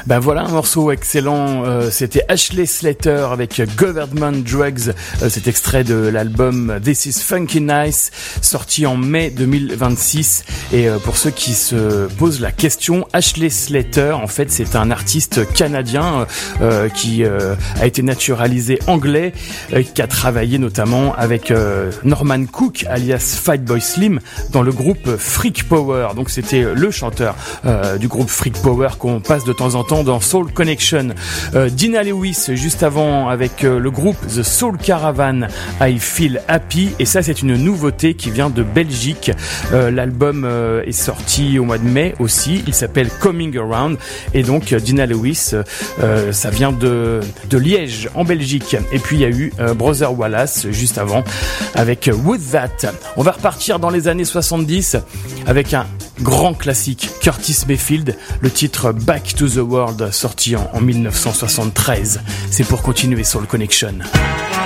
Ben voilà un morceau excellent, c'était Ashley Slater avec Government Drugs, cet extrait de l'album This Is Funky Nice, sorti en mai 2026. Et pour ceux qui se posent la question, Ashley Slater, en fait, c'est un artiste canadien qui a été naturalisé anglais, qui a travaillé notamment avec Norman Cook, alias Fatboy Slim, dans le groupe Freak Power. Donc c'était le chanteur du groupe Freak Power qu'on passe de temps en temps dans Soul Connection. Dina Lewis juste avant avec le groupe The Soul Caravan, I Feel Happy, et ça c'est une nouveauté qui vient de Belgique. L'album est sorti au mois de mai aussi, il s'appelle Coming Around, et donc Dina Lewis ça vient de Liège en Belgique. Et puis il y a eu Brother Wallace juste avant avec Would That. On va repartir dans les années 70 avec un grand classique, Curtis Mayfield, le titre Back to the World, sorti en 1973. C'est pour continuer sur le Connection.